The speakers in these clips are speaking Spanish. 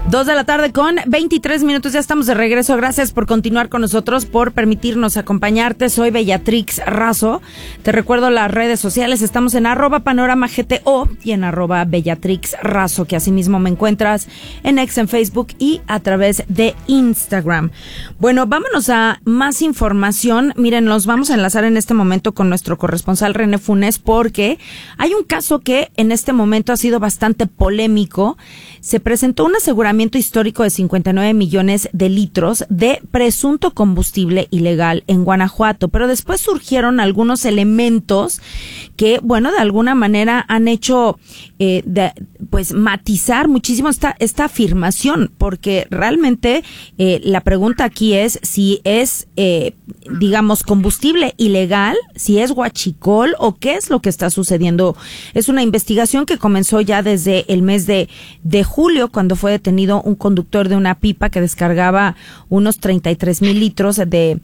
2:23 p.m, ya estamos de regreso. Gracias por continuar con nosotros, por permitirnos acompañarte. Soy Bellatrix Razo. Te recuerdo las redes sociales, estamos en @panoramagto y en @Bellatrix Razo, que asimismo me encuentras en X, en Facebook y a través de Instagram. Bueno, vámonos a más información. Miren, nos vamos a enlazar en este momento con nuestro corresponsal René Funes, porque hay un caso que en este momento ha sido bastante polémico. Se presentó un aseguramiento histórico de 59 millones de litros de presunto combustible ilegal en Guanajuato, pero después surgieron algunos elementos que, bueno, de alguna manera han hecho pues matizar muchísimo esta afirmación, porque realmente la pregunta aquí es si es digamos combustible ilegal, si es huachicol o qué es lo que está sucediendo. Es una investigación que comenzó ya desde el mes de julio, cuando fue detenido un conductor de una pipa que descargaba unos 33,000 litros de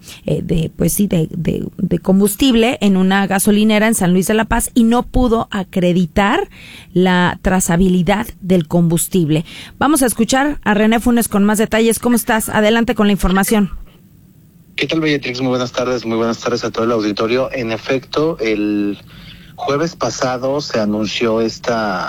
combustible en una gasolinera en San Luis de la Paz y no pudo acreditar la trazabilidad del combustible. Vamos a escuchar a René Funes con más detalles. ¿Cómo estás? Adelante con la información. ¿Qué tal, Bellatrix? Muy buenas tardes a todo el auditorio. En efecto, el jueves pasado se anunció este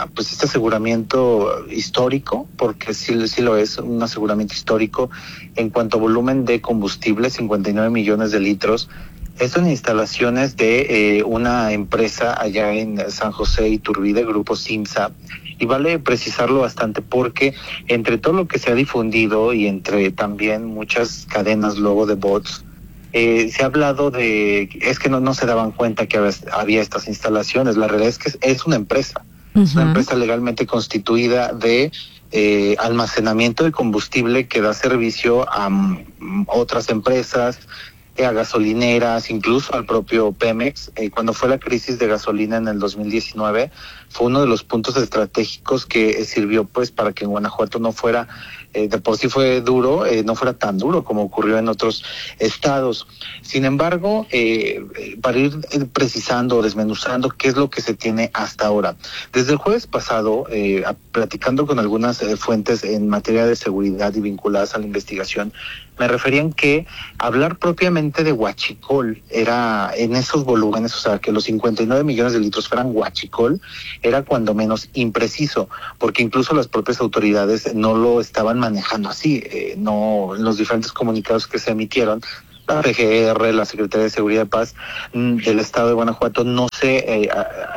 aseguramiento histórico, porque sí lo es, un aseguramiento histórico en cuanto a volumen de combustible, 59 millones de litros. Esto en instalaciones de una empresa allá en San José Iturbide, Grupo Simsa. Y vale precisarlo bastante porque entre todo lo que se ha difundido y entre también muchas cadenas luego de bots, se ha hablado de, es que no se daban cuenta que había estas instalaciones. La realidad es que es una empresa, es una empresa legalmente constituida de almacenamiento de combustible que da servicio a otras empresas, a gasolineras, incluso al propio Pemex. Cuando fue la crisis de gasolina en el 2019, fue uno de los puntos estratégicos que sirvió pues para que en Guanajuato no fuera, de por sí fue duro, no fuera tan duro como ocurrió en otros estados. Sin embargo, para ir precisando o desmenuzando qué es lo que se tiene hasta ahora. Desde el jueves pasado, platicando con algunas fuentes en materia de seguridad y vinculadas a la investigación, me referían que hablar propiamente de huachicol era en esos volúmenes, o sea, que los 59 millones de litros fueran huachicol, era cuando menos impreciso, porque incluso las propias autoridades no lo estaban manejando así, no, los diferentes comunicados que se emitieron, la PGR, la Secretaría de Seguridad y Paz del Estado de Guanajuato, no se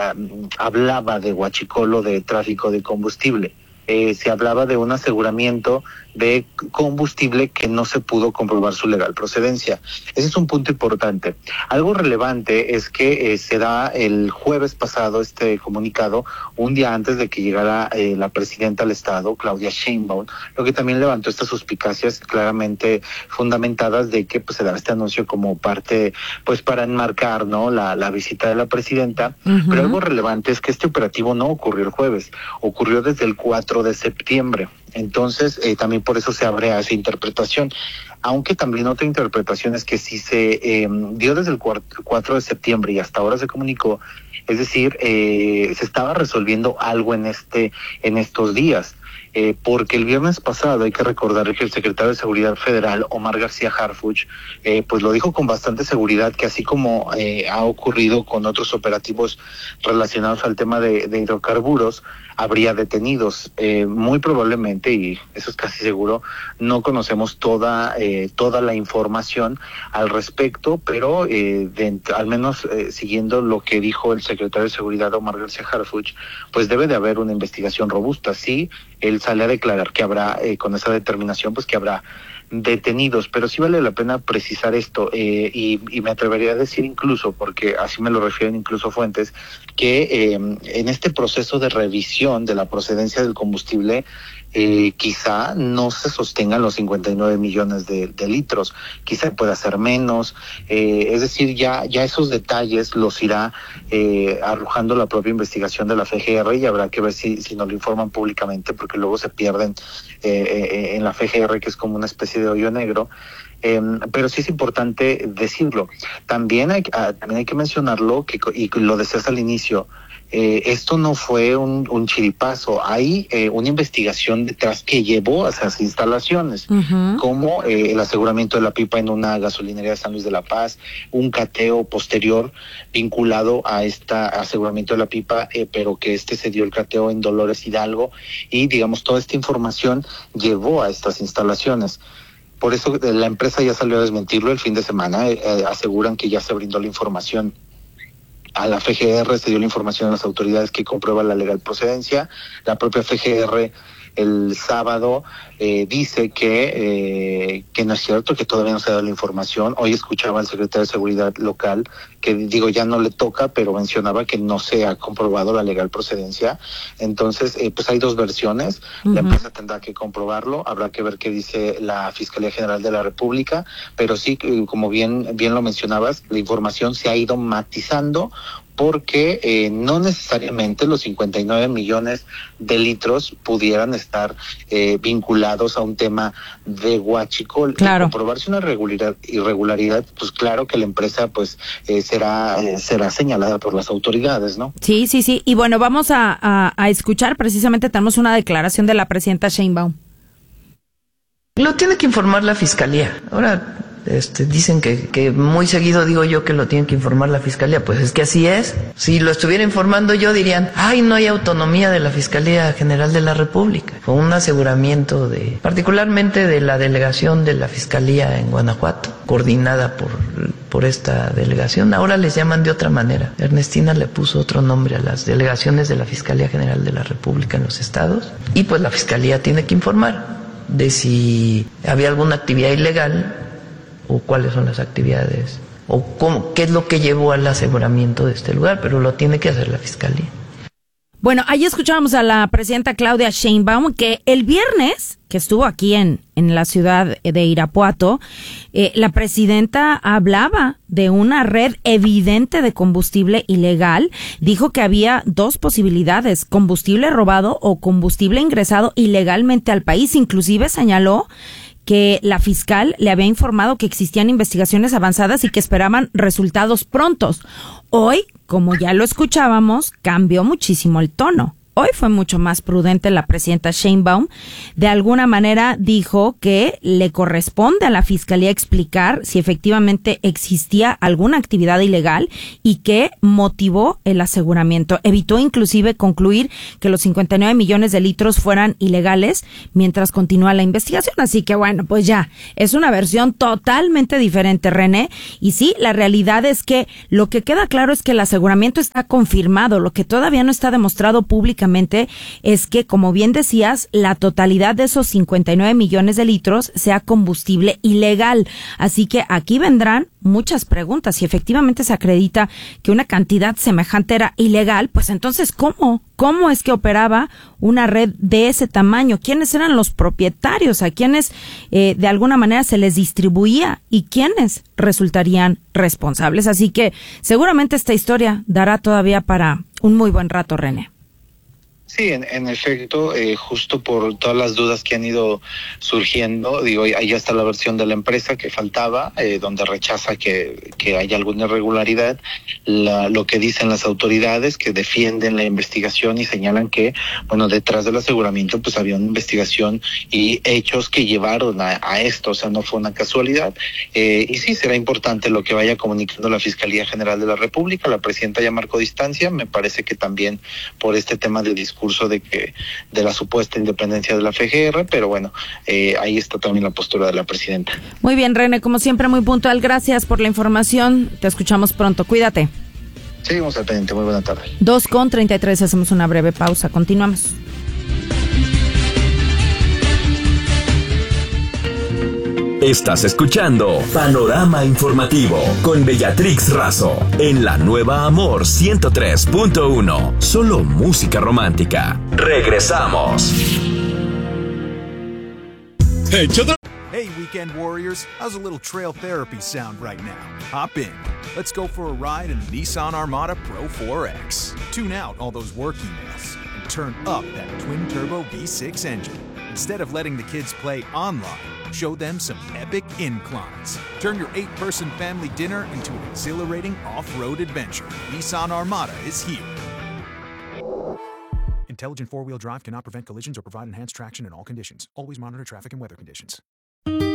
hablaba de huachicol o de tráfico de combustible. Se hablaba de un aseguramiento de combustible que no se pudo comprobar su legal procedencia. Ese es un punto importante. Algo relevante es que se da el jueves pasado este comunicado, un día antes de que llegara la presidenta del Estado, Claudia Sheinbaum, lo que también levantó estas suspicacias claramente fundamentadas de que pues se daba este anuncio como parte, pues para enmarcar, ¿no?, la visita de la presidenta. Pero algo relevante es que este operativo no ocurrió el jueves, ocurrió desde el 4 de septiembre. Entonces, también por eso se abre a esa interpretación. Aunque también otra interpretación es que si se dio desde el 4 de septiembre y hasta ahora se comunicó, es decir, se estaba resolviendo algo en estos días. Porque el viernes pasado hay que recordar que el secretario de Seguridad Federal, Omar García Harfuch, pues lo dijo con bastante seguridad que así como ha ocurrido con otros operativos relacionados al tema de hidrocarburos, habría detenidos. Muy probablemente, y eso es casi seguro, no conocemos toda la información al respecto, pero al menos siguiendo lo que dijo el secretario de Seguridad, Omar García Harfuch, pues debe de haber una investigación robusta. Sí, él sale a declarar que habrá, con esa determinación, pues que habrá detenidos, pero sí vale la pena precisar esto, y me atrevería a decir incluso, porque así me lo refieren incluso fuentes, que en este proceso de revisión de la procedencia del combustible, quizá no se sostengan los 59 millones de litros, quizá pueda ser menos, es decir, ya esos detalles los irá arrojando la propia investigación de la FGR, y habrá que ver si nos lo informan públicamente, porque luego se pierden en la FGR, que es como una especie de hoyo negro. Pero sí es importante decirlo. También hay que mencionarlo, y lo decías al inicio, esto no fue un chiripazo, hay una investigación detrás que llevó a esas instalaciones, como el aseguramiento de la pipa en una gasolinería de San Luis de la Paz, un cateo posterior vinculado a este aseguramiento de la pipa, pero que se dio el cateo en Dolores Hidalgo, y digamos toda esta información llevó a estas instalaciones. Por eso la empresa ya salió a desmentirlo el fin de semana, aseguran que ya se brindó la información a la FGR, se dio la información a las autoridades que comprueban la legal procedencia. La propia FGR el sábado dice que no es cierto, que todavía no se ha dado la información. Hoy escuchaba al secretario de Seguridad local que ya no le toca, pero mencionaba que no se ha comprobado la legal procedencia. Entonces, pues hay dos versiones. La empresa tendrá que comprobarlo, habrá que ver qué dice la Fiscalía General de la República, pero sí, como bien lo mencionabas, la información se ha ido matizando, porque no necesariamente los 59 millones de litros pudieran estar vinculados a un tema de huachicol. Claro. Y comprobarse una irregularidad, pues claro que la empresa pues será señalada por las autoridades, ¿no? Sí. Y bueno, vamos a escuchar, precisamente tenemos una declaración de la presidenta Sheinbaum. Lo tiene que informar la Fiscalía. Ahora dicen que muy seguido digo yo que lo tiene que informar la Fiscalía. Pues es que así es. Si lo estuviera informando yo dirían, no hay autonomía de la Fiscalía General de la República. Fue un aseguramiento particularmente de la delegación de la Fiscalía en Guanajuato, coordinada por esta delegación. Ahora les llaman de otra manera. Ernestina le puso otro nombre a las delegaciones de la Fiscalía General de la República en los estados. Y pues la Fiscalía tiene que informar de si había alguna actividad ilegal, o cuáles son las actividades, o qué es lo que llevó al aseguramiento de este lugar, pero lo tiene que hacer la Fiscalía. Bueno, ahí escuchábamos a la presidenta Claudia Sheinbaum, que el viernes, que estuvo aquí en la ciudad de Irapuato, la presidenta hablaba de una red evidente de combustible ilegal. Dijo que había dos posibilidades: combustible robado o combustible ingresado ilegalmente al país. Inclusive señaló que la fiscal le había informado que existían investigaciones avanzadas y que esperaban resultados prontos. Hoy, como ya lo escuchábamos, cambió muchísimo el tono. Hoy fue mucho más prudente la presidenta Sheinbaum. De alguna manera dijo que le corresponde a la fiscalía explicar si efectivamente existía alguna actividad ilegal y qué motivó el aseguramiento. Evitó inclusive concluir que los 59 millones de litros fueran ilegales mientras continúa la investigación. Así que bueno, pues ya, es una versión totalmente diferente, René. Y sí, la realidad es que lo que queda claro es que el aseguramiento está confirmado. Lo que todavía no está demostrado públicamente es que, como bien decías, la totalidad de esos 59 millones de litros sea combustible ilegal. Así que aquí vendrán muchas preguntas. Si efectivamente se acredita que una cantidad semejante era ilegal, pues entonces, ¿cómo es que operaba una red de ese tamaño? ¿Quiénes eran los propietarios? ¿A quiénes de alguna manera se les distribuía? ¿Y quiénes resultarían responsables? Así que seguramente esta historia dará todavía para un muy buen rato, René. Sí, en efecto, justo por todas las dudas que han ido surgiendo, ahí está la versión de la empresa que faltaba, donde rechaza que haya alguna irregularidad, lo que dicen las autoridades que defienden la investigación y señalan que, bueno, detrás del aseguramiento pues había una investigación y hechos que llevaron a esto, o sea, no fue una casualidad. Y sí, será importante lo que vaya comunicando la Fiscalía General de la República. La presidenta ya marcó distancia, me parece que también por este tema de discurso de la supuesta independencia de la FGR, pero bueno, ahí está también la postura de la presidenta. Muy bien, René, como siempre muy puntual, gracias por la información, te escuchamos pronto, cuídate. Seguimos al pendiente, muy buena tarde. 2:33, hacemos una breve pausa, continuamos. Estás escuchando Panorama Informativo con Bellatrix Razo en la nueva Amor 103.1. Solo música romántica. Regresamos. Hey, weekend warriors. How's a little trail therapy sound right now? Hop in. Let's go for a ride in the Nissan Armada Pro 4X. Tune out all those work emails and turn up that twin-turbo V6 engine. Instead of letting the kids play online, show them some epic inclines. Turn your 8-person family dinner into an exhilarating off-road adventure. Nissan Armada is here. Intelligent four-wheel drive cannot prevent collisions or provide enhanced traction in all conditions. Always monitor traffic and weather conditions.